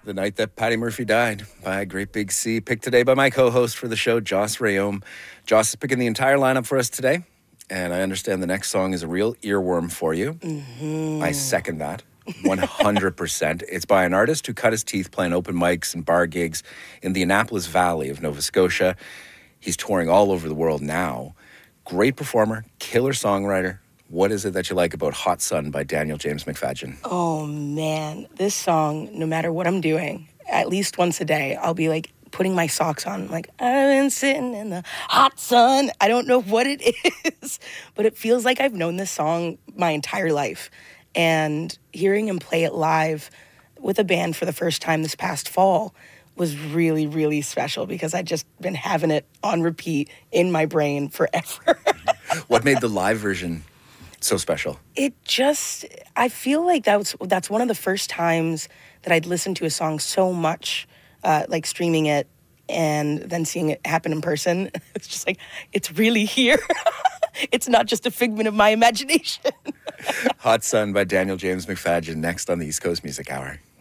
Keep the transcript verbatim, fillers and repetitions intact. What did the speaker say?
The night that Patty Murphy died by a great big C. Picked today by my co-host for the show, Joss Rayom. Joss is picking the entire lineup for us today. And I understand the next song is a real earworm for you. Mm-hmm. I second that. one hundred percent. It's by an artist who cut his teeth playing open mics and bar gigs in the Annapolis Valley of Nova Scotia. He's touring all over the world now. Great performer, killer songwriter. What is it that you like about Hot Sun by Daniel James McFadyen? Oh, man. This song, no matter what I'm doing, at least once a day, I'll be like putting my socks on. Like, I've been sitting in the hot sun. I don't know what it is, but it feels like I've known this song my entire life. And hearing him play it live with a band for the first time this past fall was really, really special because I'd just been having it on repeat in my brain forever. What made the live version so special? It just, I feel like that was, that's one of the first times that I'd listened to a song so much, uh, like streaming it and then seeing it happen in person. It's just like, it's really here. It's not just a figment of my imagination. Hot Sun by Daniel James McFadyen next on the East Coast Music Hour.